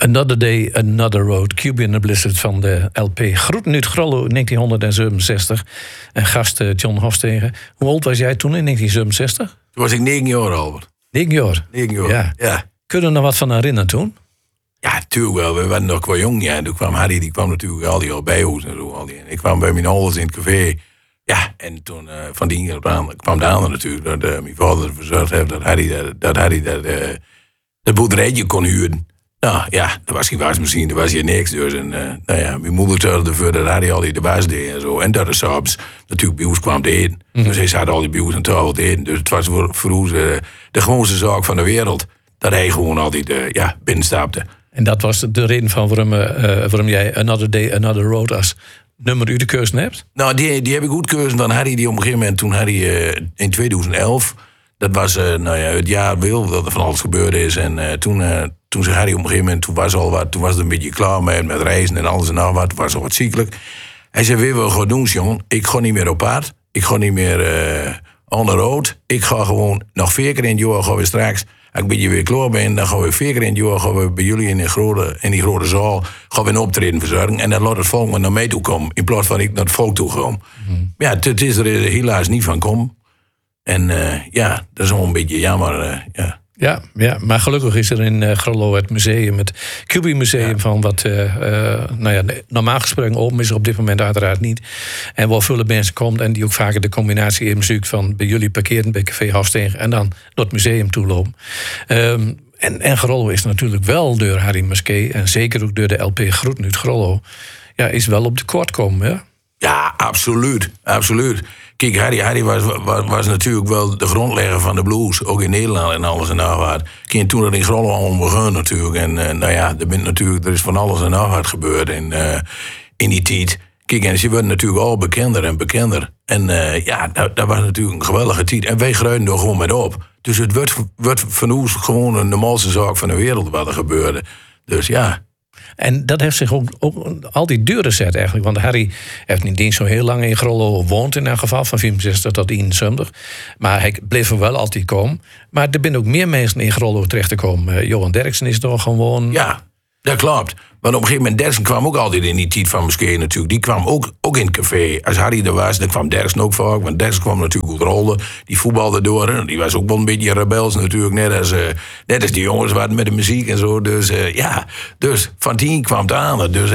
Another Day, Another Road. Cuban and Blizzard van de LP. Groeten uit Grollo 1967. En gast John Hofstegen. Hoe oud was jij toen in 1967? Toen was ik 9 jaar, Albert. 9 jaar? 9 jaar, ja. Kun je er nog wat van herinneren toen? Ja, natuurlijk wel. We waren nog wel jong. Ja. Toen kwam Harry, die kwam natuurlijk al die al bij ons en zo. Ik kwam bij mijn ouders in het café. Ja, en toen van die kwam de ander natuurlijk. Dat mijn vader verzorgd heeft dat Harry dat boerderijtje kon huren. Nou ja, er was geen wasmachine, er was hier niks. Dus en, mijn moeder zorgde ervoor dat Harry al die de was deed en zo. En dat de s'avonds natuurlijk bij ons kwam te eten. Dus hij zat al die bij ons aan tafel te eten. Dus het was voor ons de gewoonste zaak van de wereld. Dat hij gewoon altijd binnenstapte. En dat was de reden van waarom jij Another Day, Another Road als nummer u de keuze hebt? Nou, die heb ik goed keuze van Harry. Die op een gegeven moment, toen Harry in 2011... Dat was het jaar wil dat er van alles gebeurd is. En toen zei Harry op een gegeven moment... Toen was het een beetje klaar met reizen en alles en nog wat. Het was al wat ziekelijk. Hij zei, weet je wat we gaan doen, jongen? Ik ga niet meer op paard. Ik ga niet meer on the road. Ik ga gewoon nog 4 keer in het jaar gaan we straks... Als ik een beetje weer klaar ben, dan gaan we 4 keer in het jaar... gaan we bij jullie in die grote zaal... gaan we een optreden verzorgen. En dan laat het volk maar naar mij toe komen. In plaats van ik naar het volk toe ga. Ja, het is er helaas niet van komen. En dat is wel een beetje jammer. Ja, maar gelukkig is er in Grollo het museum, het Cubi Museum... van wat normaal gesproken open is, op dit moment uiteraard niet. En waar veel mensen komen en die ook vaker de combinatie in zoekt... van bij jullie parkeren bij Café Hofstegen en dan naar het museum toe lopen. En Grollo is natuurlijk wel door Harry Musquet... en zeker ook door de LP Groeten uit Grollo... ja, is wel op de koord komen, hè? Ja, absoluut. Kijk, Harry was natuurlijk wel de grondlegger van de blues. Ook in Nederland en alles en nog wat. Kijk, toen dat in Grollo al begon natuurlijk. En er is van alles en nog wat gebeurd in die tijd. Kijk, en ze werden natuurlijk al bekender en bekender. En dat was natuurlijk een geweldige tijd. En wij gruiden er gewoon met op. Dus het werd van ons gewoon een normaalste zaak van de wereld wat er gebeurde. Dus ja... En dat heeft zich ook altijd duur gezet eigenlijk. Want Harry heeft niet zo heel lang in Grollo gewoond in elk geval. Van 64 tot 71. Maar hij bleef er wel altijd komen. Maar er zijn ook meer mensen in Grollo terecht te komen. Johan Derksen is toch gewoon... Ja, dat klopt. Maar op een gegeven moment, Derksen kwam ook altijd in die tijd van Musquet natuurlijk. Die kwam ook in het café. Als Harry er was, dan kwam Derksen ook vaak. Want Derksen kwam natuurlijk ook rollen. Die voetbalde door. Die was ook wel een beetje rebels natuurlijk. Net als die jongens waren met de muziek en zo. Dus dus van 10 kwam het aan. Dus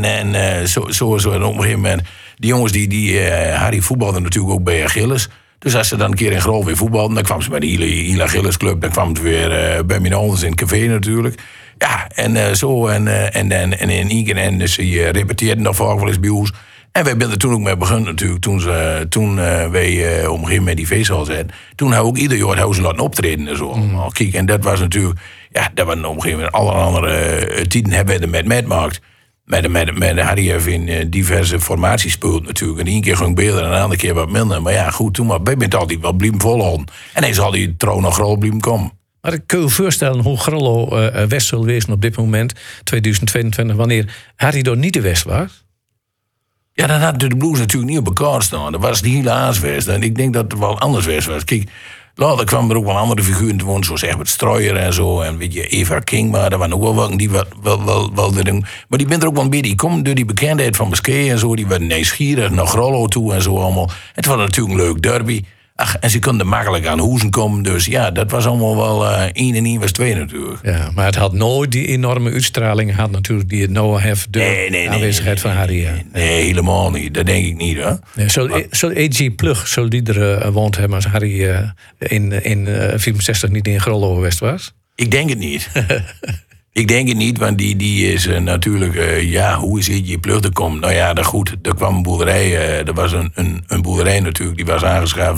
zo op een gegeven moment. Die jongens Harry voetbalde natuurlijk ook bij Achilles. Dus als ze dan een keer in Grol weer voetbalden... dan kwam ze bij de Hila Achilles Club. Dan kwam het weer bij mijn ouders in het café natuurlijk. Ja, en zo. En in één keer. En ze repeteerden nog vaak wel eens bij ons. En wij zijn er toen ook mee begonnen natuurlijk. Toen wij op een gegeven moment die feesthal zijn. Toen hebben we ook ieder jaar ze laten optreden en zo. Kijk, en dat was natuurlijk... Ja, dat was op een gegeven moment... Alle andere tijden hebben we er met gemaakt. Met Harry heeft in diverse formaties gespeeld natuurlijk. En 1 keer ging beter en een andere keer wat minder. Maar ja, goed, toen maar. Wij bent altijd wel blijven volhouden. En hij zal die trouw nog Grollo blijven komen. Maar ik kan je voorstellen hoe Grollo West zal wezen op dit moment, 2022, wanneer Harry door niet de West was? Ja, dan had de blues natuurlijk niet op elkaar staan. Dat was het hele Aaswest. En ik denk dat het wel anders was. Kijk, later kwamen er ook wel andere figuren te wonen, zoals Egbert Strooijer en zo. En weet je, Eva King, maar daar waren ook wel welke die wel doen. Maar die bent er ook wel een beetje, die komen door die bekendheid van Musquet en zo. Die werden nieuwsgierig naar Grollo toe en zo allemaal. Het was natuurlijk een leuk derby. Ach, en ze konden makkelijk aan Hoezen komen. Dus ja, dat was allemaal wel 1 en 1 was 2 natuurlijk. Ja, maar het had nooit die enorme uitstraling gehad natuurlijk die het nou heeft. De aanwezigheid van Harry. Nee, helemaal niet. Dat denk ik niet, hè. Nee, Zal A.G. Plug, zal die er woont hebben als Harry in 64 niet in Grollo West was? Ik denk het niet. Ik denk het niet, want die is natuurlijk... hoe is A.G. Plug er komt? Nou ja, dat goed. Er kwam een boerderij. Er was een boerderij natuurlijk. Die was aangeschaft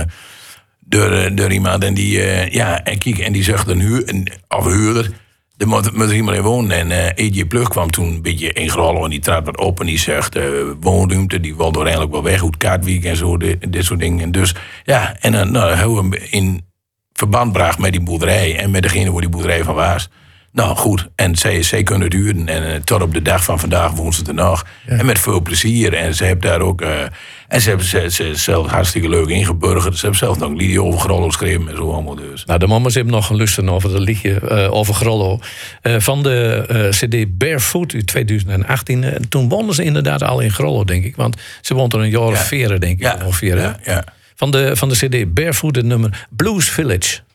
door iemand. En die... en die zag een huurder. Er moet er iemand in wonen. En A.G. Plug kwam toen een beetje in Grollo. En die trad wat op. En die zegt... woonruimte. Die wilde uiteindelijk wel weg. Goed Kaatwiek en zo. Dit soort dingen. En dus... Ja, en dan hebben we hem in verband bracht met die boerderij. En met degene waar die boerderij van was. Nou goed, en zij kunnen het huren. En tot op de dag van vandaag woont ze er nog. Ja. En met veel plezier. En ze hebben daar ook... en ze hebben zelf hartstikke leuk ingeburgerd. Ze hebben zelf nog een liedje over Grollo geschreven en zo allemaal dus. Nou, de mamas hebben nog geluisterd over het liedje over Grollo. Van de CD Barefoot uit 2018. Toen woonden ze inderdaad al in Grollo, denk ik. Want ze woont er een jaar of 4, denk ik. Ja. Ongeveer, ja. Van de CD Barefoot het nummer Blues Village.